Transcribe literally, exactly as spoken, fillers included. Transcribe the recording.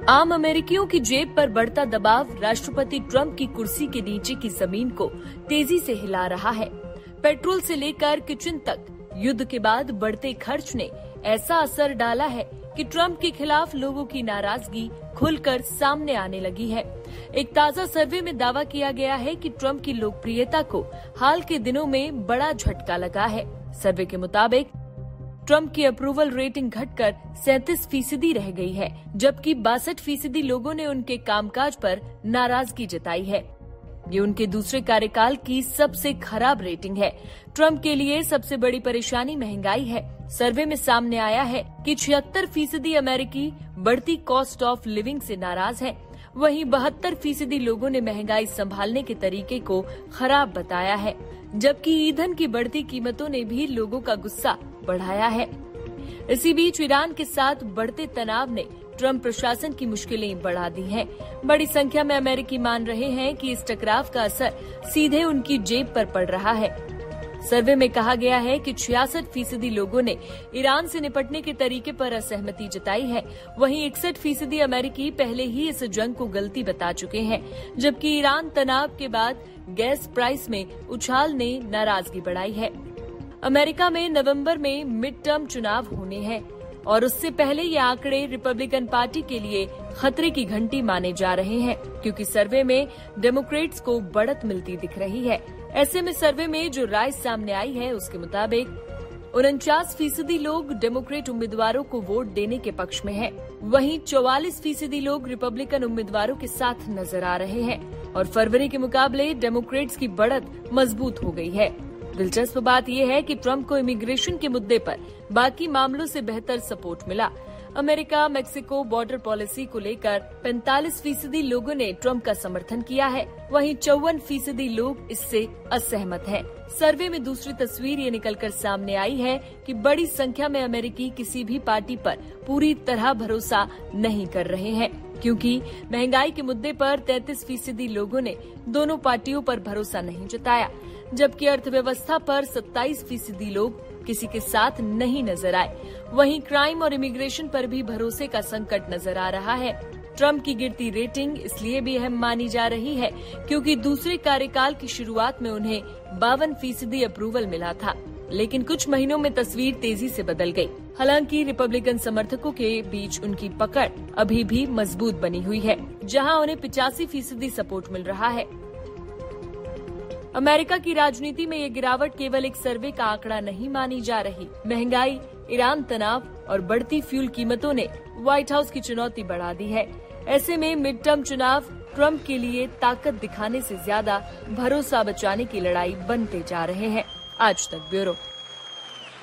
आम अमेरिकियों की जेब पर बढ़ता दबाव राष्ट्रपति ट्रंप की कुर्सी के नीचे की जमीन को तेजी से हिला रहा है। पेट्रोल से लेकर किचन तक युद्ध के बाद बढ़ते खर्च ने ऐसा असर डाला है कि ट्रंप के खिलाफ लोगों की नाराजगी खुलकर सामने आने लगी है। एक ताजा सर्वे में दावा किया गया है कि ट्रंप की लोकप्रियता को हाल के दिनों में बड़ा झटका लगा है। सर्वे के मुताबिक ट्रंप की अप्रूवल रेटिंग घटकर सैंतीस फीसदी रह गई है, जबकि बासठ फीसदी लोगों ने उनके कामकाज पर नाराजगी जताई है। ये उनके दूसरे कार्यकाल की सबसे खराब रेटिंग है। ट्रंप के लिए सबसे बड़ी परेशानी महंगाई है। सर्वे में सामने आया है कि छिहत्तर फीसदी अमेरिकी बढ़ती कॉस्ट ऑफ लिविंग से नाराज हैं। वहीं बहत्तर फीसदी लोगों ने महंगाई संभालने के तरीके को खराब बताया है, जबकि ईंधन की बढ़ती कीमतों ने भी लोगों का गुस्सा बढ़ाया है। इसी बीच ईरान के साथ बढ़ते तनाव ने ट्रंप प्रशासन की मुश्किलें बढ़ा दी हैं। बड़ी संख्या में अमेरिकी मान रहे हैं कि इस टकराव का असर सीधे उनकी जेब पर पड़ रहा है। सर्वे में कहा गया है कि छियासठ फीसदी लोगों ने ईरान से निपटने के तरीके पर असहमति जताई है। वहीं इकसठ फीसदी अमेरिकी पहले ही इस जंग को गलती बता चुके हैं, जबकि ईरान तनाव के बाद गैस प्राइस में उछाल ने नाराजगी बढ़ाई है। अमेरिका में नवंबर में मिड टर्म चुनाव होने हैं और उससे पहले ये आंकड़े रिपब्लिकन पार्टी के लिए खतरे की घंटी माने जा रहे हैं, क्योंकि सर्वे में डेमोक्रेट्स को बढ़त मिलती दिख रही है। ऐसे में सर्वे में जो राय सामने आई है उसके मुताबिक उनचास फीसदी लोग डेमोक्रेट उम्मीदवारों को वोट देने के पक्ष में हैं। वहीं चौवालीस फीसदी लोग रिपब्लिकन उम्मीदवारों के साथ नजर आ रहे हैं और फरवरी के मुकाबले डेमोक्रेट्स की बढ़त मजबूत हो गई है। दिलचस्प बात यह है कि ट्रंप को इमिग्रेशन के मुद्दे पर बाकी मामलों से बेहतर सपोर्ट मिला। अमेरिका मेक्सिको बॉर्डर पॉलिसी को लेकर पैंतालीस फीसदी लोगों ने ट्रंप का समर्थन किया है, वहीं चौवन फीसदी लोग इससे असहमत हैं। सर्वे में दूसरी तस्वीर ये निकलकर सामने आई है कि बड़ी संख्या में अमेरिकी किसी भी पार्टी पर पूरी तरह भरोसा नहीं कर रहे हैं, क्योंकि महंगाई के मुद्दे पर तैंतीस फीसदी लोगों ने दोनों पार्टियों पर भरोसा नहीं जताया, जबकि अर्थव्यवस्था पर सत्ताईस फीसदी लोग किसी के साथ नहीं नजर आए। वहीं क्राइम और इमिग्रेशन पर भी भरोसे का संकट नजर आ रहा है। ट्रंप की गिरती रेटिंग इसलिए भी अहम मानी जा रही है क्योंकि दूसरे कार्यकाल की शुरुआत में उन्हें बावन फीसदी अप्रूवल मिला था, लेकिन कुछ महीनों में तस्वीर तेजी से बदल गई। हालांकि रिपब्लिकन समर्थकों के बीच उनकी पकड़ अभी भी मजबूत बनी हुई है, जहां उन्हें पिचासी फीसदी सपोर्ट मिल रहा है। अमेरिका की राजनीति में ये गिरावट केवल एक सर्वे का आंकड़ा नहीं मानी जा रही। महंगाई, ईरान तनाव और बढ़ती फ्यूल कीमतों ने व्हाइट हाउस की चुनौती बढ़ा दी है। ऐसे में मिड टर्म चुनाव ट्रंप के लिए ताकत दिखाने से ज्यादा भरोसा बचाने की लड़ाई बनते जा रहे हैं। आज तक ब्यूरो।